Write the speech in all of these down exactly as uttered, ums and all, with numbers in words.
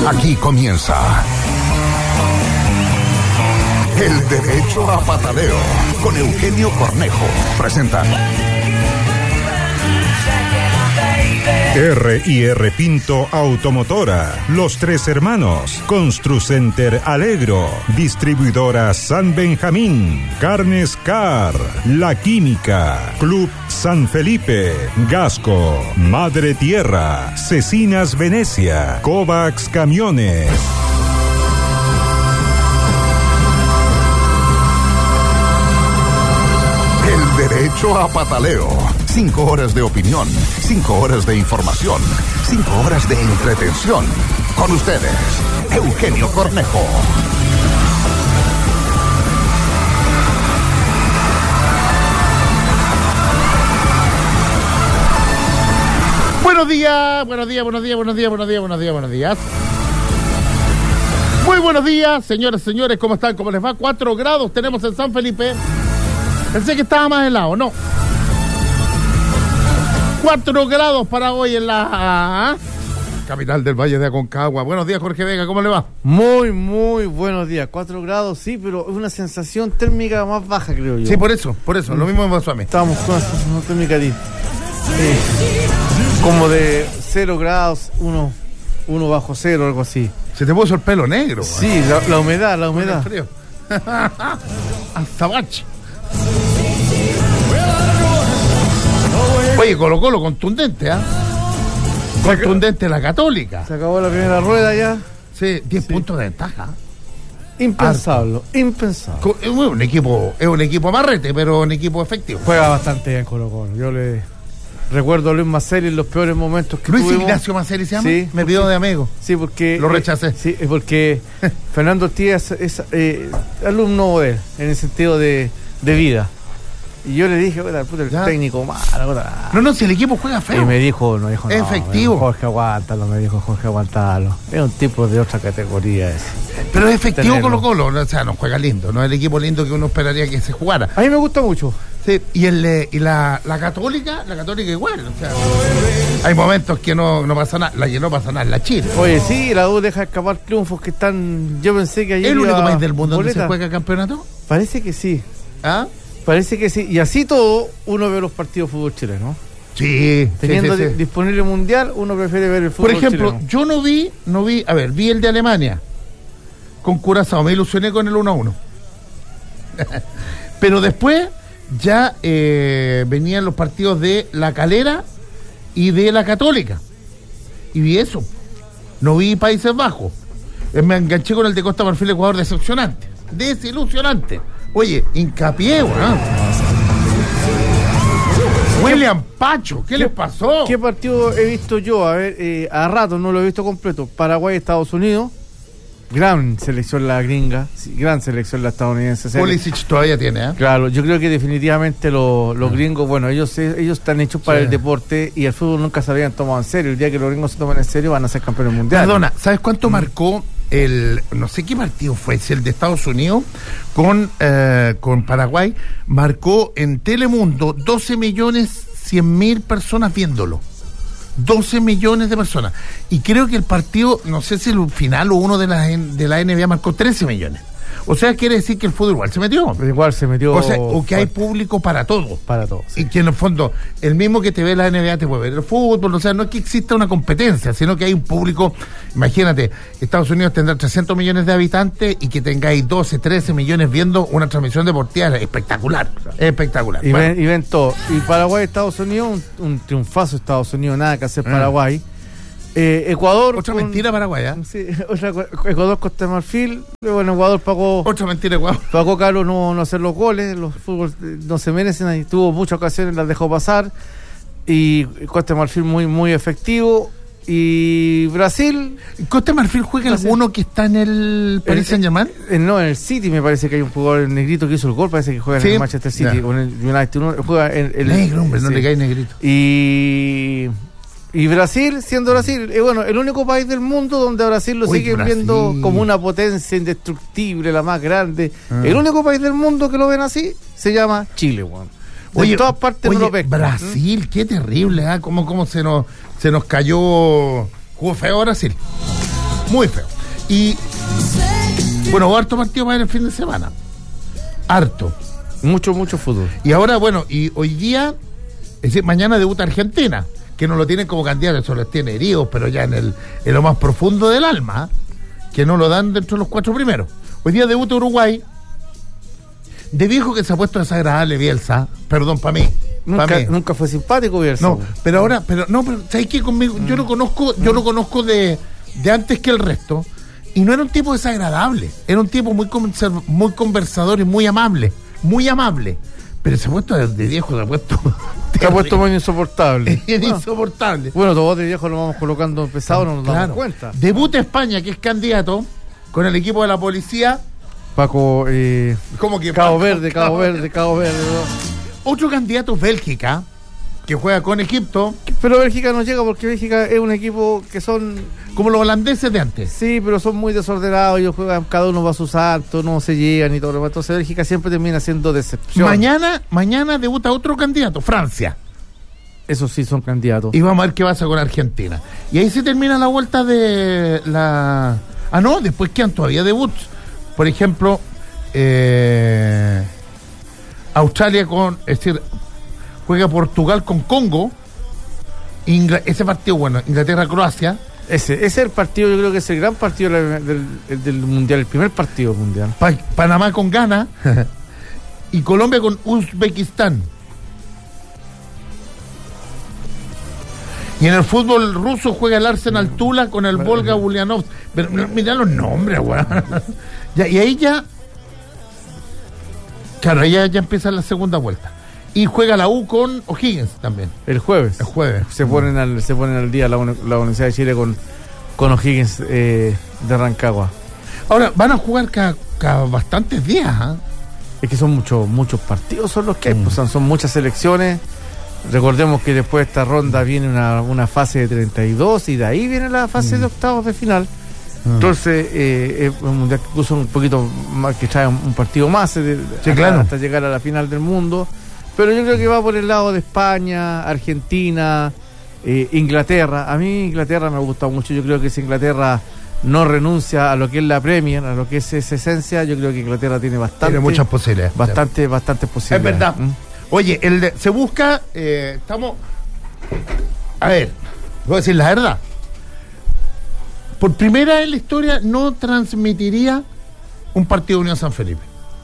Aquí comienza El Derecho a Pataleo con Eugenio Cornejo. Presenta R y R Pinto Automotora, Los Tres Hermanos, Construcenter Alegro, Distribuidora San Benjamín, Carnes Car, La Química, Club San Felipe, Gasco, Madre Tierra, Cecinas Venecia, Kovacs Camiones. El Derecho a Pataleo. Cinco horas de opinión, cinco horas de información, cinco horas de entretención. Con ustedes, Eugenio Cornejo. Buenos días, buenos días, buenos días, buenos días, buenos días, buenos días, buenos días. Muy buenos días, señores, señores, ¿cómo están? ¿Cómo les va? Cuatro grados tenemos en San Felipe. Pensé que estaba más helado, no. Cuatro grados para hoy en la capital del Valle de Aconcagua. Buenos días, Jorge Vega, ¿cómo le va? Muy, muy buenos días. Cuatro grados, sí, pero es una sensación térmica más baja, creo yo. Sí, por eso, por eso, mm. Lo mismo me pasó a mí. Estábamos con una sensación térmica de, eh, como de cero grados, uno, uno bajo cero, algo así. Se te puso el pelo negro. Sí, la, la humedad, la humedad. Frío. Hasta bache. Oye, Colo Colo contundente, ¿ah? ¿eh? Contundente la Católica. Se acabó la primera rueda ya. Sí, diez sí. puntos de ventaja. Impensable, Arto. impensable. Es un equipo, es un equipo amarrete, pero un equipo efectivo. Juega bastante bien Colo Colo. Yo le recuerdo a Luis Maceri en los peores momentos que Luis tuvimos. Ignacio Maceri se llama. Sí, me pidió de amigo. Sí, porque lo rechacé. Eh, sí, es porque Fernando Ortiz es, es eh, alumno de él, en el sentido de, de vida. Y yo le dije, puta, puta el ya. técnico malo. No, no, si el equipo juega feo. Y me dijo, no dijo, no. Efectivo. Me dijo, Jorge, aguántalo, me dijo Jorge, aguántalo. Es un tipo de otra categoría ese. Pero es efectivo Colo Colo, o sea, no juega lindo, no es el equipo lindo que uno esperaría que se jugara. A mí me gusta mucho. Sí, y el y la, la Católica, la Católica igual, o sea, hay momentos que no, no pasa nada, la que no pasa nada es la Chile. Oye, sí, la U deja escapar triunfos que están, yo pensé que ayer ¿Es el único país del mundo boleta. donde se juega campeonato? Parece que sí. ¿Ah? Parece que sí, y así todo uno ve los partidos de fútbol chileno. Sí, teniendo sí, sí, sí. disponible mundial, uno prefiere ver el fútbol chileno. Por ejemplo, chileno. yo no vi, no vi, a ver, vi el de Alemania con Curazao, me ilusioné con el uno a uno. Pero después ya eh, venían los partidos de La Calera y de La Católica. Y vi eso. No vi Países Bajos. Me enganché con el de Costa Marfil, Ecuador, decepcionante. Desilusionante. Oye, hincapié, weón. William Pacho, ¿qué, ¿qué les pasó? ¿Qué partido he visto yo? A ver, eh, a rato no lo he visto completo. Paraguay, Estados Unidos. Gran selección la gringa, sí, gran selección la estadounidense. Pulisic todavía tiene, ¿eh? Claro, yo creo que definitivamente los, los gringos, bueno, ellos ellos están hechos para sí. el deporte y el fútbol nunca se habían tomado en serio. El día que los gringos se toman en serio van a ser campeones mundiales. Perdona, ¿sabes cuánto mm. marcó el, no sé qué partido fue, si el de Estados Unidos con, eh, con Paraguay? Marcó en Telemundo doce millones cien mil personas viéndolo. doce millones de personas. Y creo que el partido, no sé si el final o uno de la, de la N B A marcó trece millones. O sea, quiere decir que el fútbol igual se metió. Igual se metió. O sea, o que hay público para todo. Para todo. Sí. Y que en el fondo, el mismo que te ve la N B A te puede ver el fútbol. O sea, no es que exista una competencia, sino que hay un público. Imagínate, Estados Unidos tendrá trescientos millones de habitantes y que tengáis doce, trece millones viendo una transmisión deportiva. Espectacular. Espectacular. Y, bueno. ven, y ven todo. Y Paraguay, Estados Unidos, un, un triunfazo Estados Unidos, nada que hacer Paraguay. Mm. Eh, Ecuador. Otra con, mentira Paraguay, ¿eh? Sí, otra, Ecuador, Costa de Marfil. Bueno, Ecuador pagó. Otra mentira Ecuador. Pagó caro no, no hacer los goles. Los fútbol no se merecen. Ahí tuvo muchas ocasiones, las dejó pasar. Y Costa de Marfil muy, muy efectivo. Y Brasil. ¿Costa de Marfil juega Brasil. alguno que está en el Paris Saint-Germain? No, en el City me parece que hay un jugador negrito que hizo el gol. Parece que juega ¿Sí? en el Manchester City o en el United. Uno juega en el. Negro, hombre, sí. no le cae negrito. Y. Y Brasil, siendo Brasil, eh, bueno, el único país del mundo donde a Brasil lo Uy, siguen Brasil. viendo como una potencia indestructible, la más grande. Ah. El único país del mundo que lo ven así se llama Chile, weón. Oye, en todas partes oye, no lo pescan. Brasil, ¿Mm? Qué terrible, ¿eh? ¿Cómo, cómo se nos se nos cayó? Jugó feo Brasil. Muy feo. Y bueno, harto partido para el fin de semana. Harto. Mucho, mucho fútbol. Y ahora, bueno, y hoy día, es decir, mañana debuta Argentina, que no lo tienen como candidato, eso los tiene heridos, pero ya en el en lo más profundo del alma, que no lo dan dentro de los cuatro primeros. Hoy día debuta Uruguay, de viejo que se ha puesto desagradable Bielsa, perdón, para mí. Nunca, pa mí. nunca fue simpático Bielsa. No, pero ahora, pero no, pero ¿sabes qué? Conmigo, mm. yo lo conozco, yo mm. lo conozco de, de antes que el resto, y no era un tipo desagradable, era un tipo muy, muy conversador y muy amable, muy amable. Pero se ha puesto de, de viejo, se ha puesto... Se ha puesto muy insoportable. Es bueno, insoportable. Bueno, todos de viejo lo vamos colocando pesado, no nos claro. damos cuenta. Debuta España, que es candidato, con el equipo de la policía. Paco, eh... ¿Cómo que Cabo Paco? Verde, Cabo, Cabo Verde, Cabo Verde. ¿No? Otro candidato es Bélgica, que juega con Egipto. Pero Bélgica no llega porque Bélgica es un equipo que son... Como los holandeses de antes. Sí, pero son muy desordenados, ellos juegan, cada uno va a su salto, no se llegan y todo lo demás. Entonces Bélgica siempre termina siendo decepción. Mañana, mañana debuta otro candidato, Francia. Esos sí son candidatos. Y vamos a ver qué pasa con Argentina. Y ahí se termina la vuelta de la... Ah, no, después quedan todavía debuts. Por ejemplo, eh... Australia con... Es decir, juega Portugal con Congo. Ingl... Ese partido, bueno, Inglaterra-Croacia. Ese, ese es el partido, yo creo que es el gran partido del, del, del Mundial, el primer partido mundial. Pa Panamá con Ghana y Colombia con Uzbekistán. Y en el fútbol ruso juega el Arsenal Tula con el Volga Ulyanov. Pero mira los nombres, weón. Ya, y ahí ya... Claro, ahí ya, ya empieza la segunda vuelta. Y juega la U con O'Higgins también. El jueves. El jueves. Se ponen al, se ponen al día la, la Universidad de Chile con, con O'Higgins eh, de Rancagua. Ahora, van a jugar cada, cada bastantes días, ¿eh? Es que son muchos muchos partidos son los que hay, mm. pues, son, son muchas selecciones. Recordemos que después de esta ronda viene una, una fase de treinta y dos y de ahí viene la fase mm. de octavos de final. Mm. Entonces, eh, es un mundial que puso un poquito más, que trae un, un partido más de, sí, hasta, claro. hasta llegar a la final del mundo. Pero yo creo que va por el lado de España, Argentina, eh, Inglaterra. A mí Inglaterra me ha gustado mucho. Yo creo que si Inglaterra no renuncia a lo que es la Premier, a lo que es esa esencia, yo creo que Inglaterra tiene bastante... Tiene muchas posibilidades. Bastante, sí. bastante posibilidades. Es verdad. ¿Mm? Oye, el de, se busca... Eh, estamos... A ver, voy a decir la verdad. Por primera vez en la historia no transmitiría un partido de Unión San Felipe.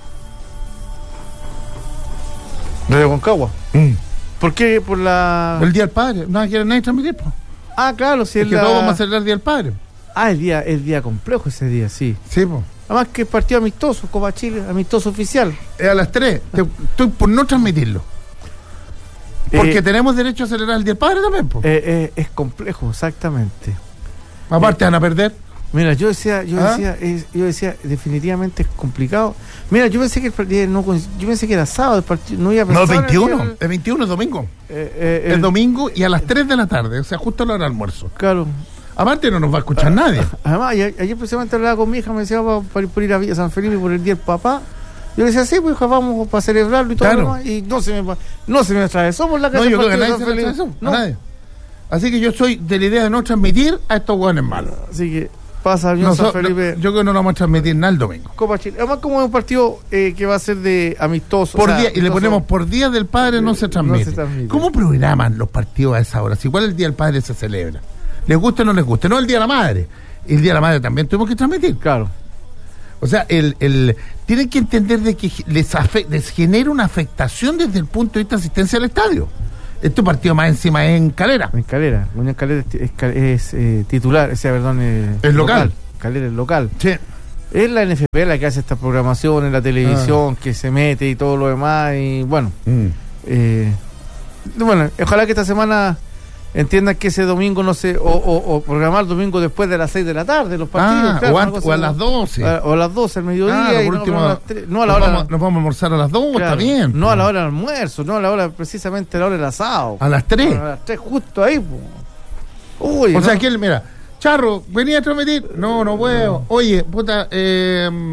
Radio Concagua. Mm. ¿Por qué? Por la... El Día del Padre. Nadie quiere nadie transmitir, po. Ah, claro, si es, es que la... todos vamos a celebrar el Día del Padre. Ah, el día, el día complejo ese día, sí. Sí, po. Además que es partido amistoso, Copa Chile, amistoso oficial. Es a las tres. Te, estoy por no transmitirlo. Porque eh, tenemos derecho a celebrar el Día del Padre también, po. Eh, eh, es complejo, exactamente. Aparte, eh, van a perder. Mira, yo decía, yo ¿Ah? decía, es, yo decía, definitivamente es complicado. Mira, yo pensé que el partido no, yo pensé que era sábado el partido, no iba a pensar. No, el veintiuno, el, el veintiuno es domingo. Eh, eh, el, el domingo y a las tres de la tarde, o sea, justo a la hora del almuerzo. Claro. Aparte no nos va a escuchar ah, nadie. Además, ayer precisamente hablaba con mi hija, me decía para, para, para ir a Villa San Felipe por el día del papá. Yo le decía, sí, pues hija, vamos para celebrarlo y todo claro. lo demás. Y no se me no se me atravesó por la casa. No, yo creo que nadie se me atravesó, no. nadie. Así que yo soy de la idea de no transmitir a estos hueones malos. Así que pasa Unión no, San so, Felipe. No, yo creo que no lo vamos a transmitir nada el domingo. Copa Chile. Además, como es un partido eh, que va a ser de amistoso. Por o sea, día, amistoso, y le ponemos por Día del Padre no se transmite. No se transmite. ¿Cómo programan los partidos a esa hora? Si igual el Día del Padre se celebra. ¿Les gusta o no les gusta? No el Día de la Madre. El Día de la Madre también tuvimos que transmitir. Claro. O sea, el, el tienen que entender de que les, afe, les genera una afectación desde el punto de vista de asistencia al estadio. Este partido más encima es en Calera. En Calera. Unión Calera es, es, es eh, titular, o sea, perdón, es, es local. local. Calera es local. Sí. Es la N F P la que hace esta programación en la televisión, ah. que se mete y todo lo demás. Y bueno, mm. eh, bueno, ojalá que esta semana entiendan que ese domingo no se. O, o, o programar el domingo después de las seis de la tarde, los partidos. Ah, claro, o, antes, o a las doce. A, o a las doce al mediodía. Claro, y por no, último, a las tres, no a la nos hora. Vamos, nos vamos a almorzar a las dos, claro, está bien. No pues. a la hora del almuerzo, no a la hora, precisamente a la hora del asado. A las tres. A las tres, justo ahí. Pues. Uy, o no. sea, que él, mira. Charro, venía a transmitir. No, no puedo. Oye, puta, eh,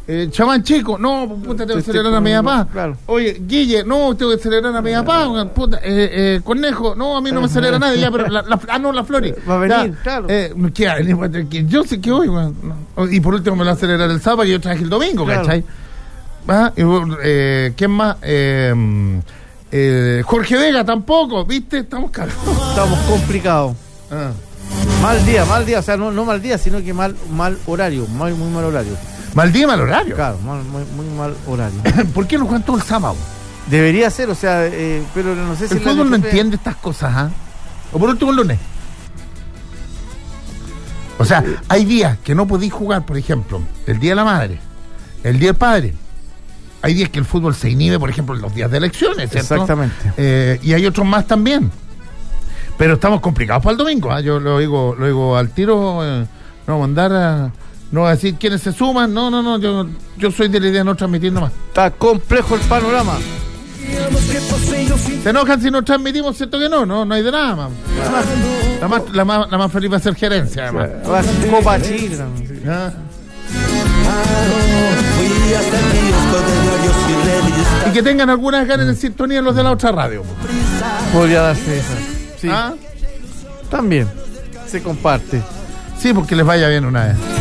Eh, chamán chico, no, puta, tengo que celebrar a mi papá. Claro. Oye, Guille, no, tengo que celebrar a mi papá. Puta, eh, eh, Conejo, no, a mí no me celebra nadie, ya, pero la, la, ah, no, la Flori. Va a venir, ya, claro. Eh, ¿qué va a venir? Yo sé que hoy, bueno, no. Y por último me lo va a celebrar el sábado y yo traje el domingo, claro. ¿Cachai? ¿Ah? Y, eh, ¿quién más? Eh, eh, Jorge Vega tampoco, ¿viste? Estamos cagados. Estamos complicados. Ah. Mal día, mal día, o sea, no, no mal día, sino que mal, mal horario, muy, muy mal horario. Mal día, mal horario. Claro, mal, muy, muy mal horario. ¿Por qué no juegan todo el sábado? Debería ser, o sea, eh, pero no sé si... El fútbol no entiende estas cosas, ¿ah? ¿eh? O por último el lunes. O sea, hay días que no podéis jugar, por ejemplo, el Día de la Madre, el Día del Padre. Hay días que el fútbol se inhibe, por ejemplo, en los días de elecciones, ¿cierto? Exactamente. Eh, y hay otros más también. Pero estamos complicados para el domingo, ¿eh? Yo lo digo, lo digo al tiro, eh, no vamos a andar a... No va a decir quiénes se suman, no, no, no, yo, yo soy de la idea de no transmitir nomás. Está complejo el panorama. Se enojan si no transmitimos, ¿cierto que no? No, no hay drama. La más, la más, la más feliz va a ser gerencia, además. La Copa Chile. ¿Ah? Y que tengan algunas ganas de sintonía los de la otra radio. Podría darse esa. Sí. ¿Ah? También se comparte. Sí, porque les vaya bien una vez.